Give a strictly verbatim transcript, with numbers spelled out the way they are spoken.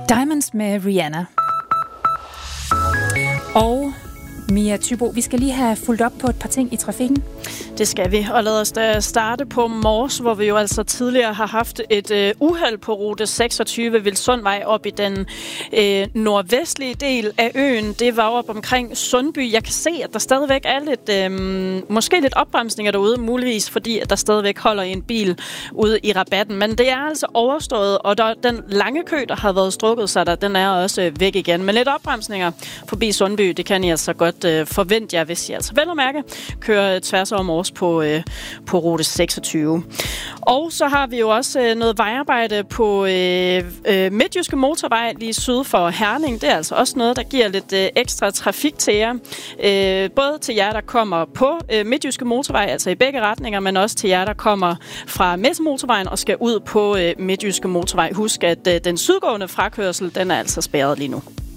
Diamonds med Rihanna. Og Mia Thybo, vi skal lige have fulgt op på et par ting i trafikken. Det skal vi, og lad os da starte på Mors, hvor vi jo altså tidligere har haft et øh, uheld på rute seksogtyve Vilsundvej op i den øh, nordvestlige del af øen. Det var op omkring Sundby. Jeg kan se, at der stadigvæk er lidt, øh, måske lidt opbremsninger derude, muligvis fordi at der stadigvæk holder en bil ude i rabatten. Men det er altså overstået, og der, den lange kø, der har været strukket sig der, den er også væk igen. Men lidt opbremsninger forbi Sundby, det kan I altså godt øh, forvente jer, hvis I altså vel at mærke kører tværs over Mors på, øh, på rute seksogtyve. Og så har vi jo også øh, noget vejarbejde på øh, øh, Midtjyske Motorvej lige syd for Herning. Det er altså også noget, der giver lidt øh, ekstra trafik til jer. Øh, både til jer, der kommer på øh, Midtjyske Motorvej, altså i begge retninger, men også til jer, der kommer fra Messemotorvejen og skal ud på øh, Midtjyske Motorvej. Husk, at øh, den sydgående frakørsel, den er altså spærret lige nu.